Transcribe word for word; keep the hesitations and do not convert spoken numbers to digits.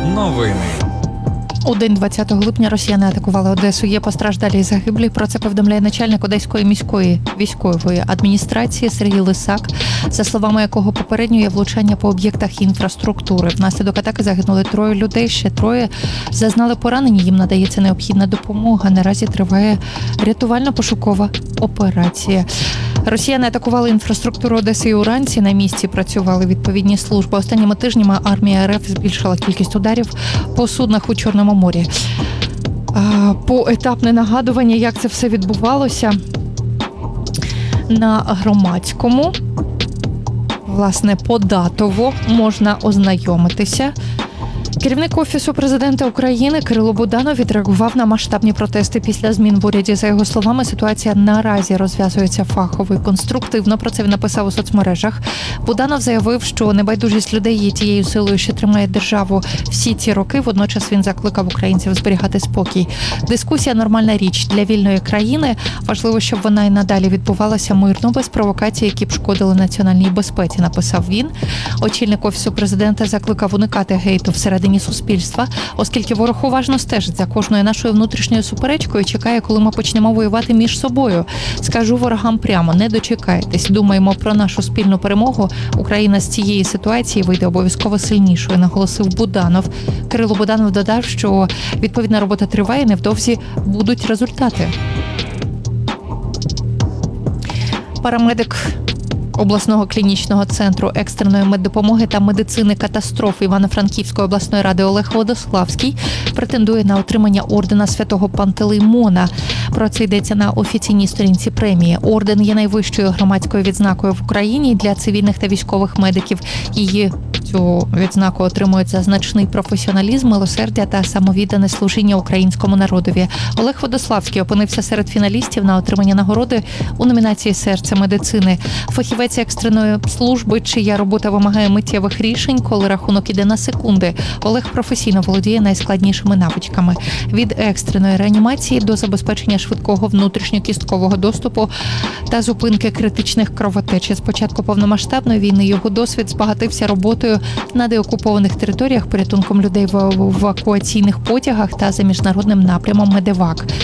Новини. У день двадцятого липня росіяни атакували Одесу. Є постраждалі і загиблі. Про це повідомляє начальник Одеської міської військової адміністрації Сергій Лисак, за словами якого попередньо є влучання по об'єктах інфраструктури. Внаслідок атаки загинули троє людей, ще троє зазнали поранені. Їм надається необхідна допомога. Наразі триває рятувально-пошукова операція. Росіяни атакували інфраструктуру Одеси і уранці. На місці працювали відповідні служби. Останніми тижнями армія РФ збільшила кількість ударів по суднах у Чорному морі. Поетапне нагадування, як це все відбувалося на Громадському. Власне, податово можна ознайомитися. Керівник Офісу президента України Кирило Буданов відреагував на масштабні протести після змін в уряді. За його словами, ситуація наразі розв'язується фахово і конструктивно. Про це він написав у соцмережах. Буданов заявив, що небайдужість людей є тією силою, що тримає державу всі ці роки. Водночас він закликав українців зберігати спокій. Дискусія – нормальна річ для вільної країни. Важливо, щоб вона і надалі відбувалася мирно, без провокацій, які б шкодили національній безпеці, написав він. Очільник Офісу президента закликав уникати гейту всередині суспільства, оскільки ворог уважно стежить за кожною нашою внутрішньою суперечкою і чекає, коли ми почнемо воювати між собою. Скажу ворогам прямо, не дочекайтесь. Думаємо про нашу спільну перемогу. Україна з цієї ситуації вийде обов'язково сильнішою, наголосив Буданов. Кирило Буданов додав, що відповідна робота триває, невдовзі будуть результати. Парамедик обласного клінічного центру екстреної меддопомоги та медицини катастроф Івано-Франківської обласної ради Олег Водославський претендує на отримання ордена Святого Пантелеймона. Про це йдеться на офіційній сторінці премії. Орден є найвищою громадською відзнакою в Україні для цивільних та військових медиків. Її цю відзнаку отримують за значний професіоналізм, милосердя та самовіддане служіння українському народові. Олег Водославський опинився серед фіналістів на отримання нагороди у номінації «Серце медицини». Фахівець екстреної служби, чия робота вимагає миттєвих рішень, коли рахунок іде на секунди. Олег професійно володіє найскладнішими навичками. Від екстреної реанімації до забезпечення швидкого внутрішньокісткового доступу та зупинки критичних кровотеч. З початку повномасштабної війни його досвід збагатився роботою на деокупованих територіях, порятунком людей в евакуаційних потягах та за міжнародним напрямом «Медевак».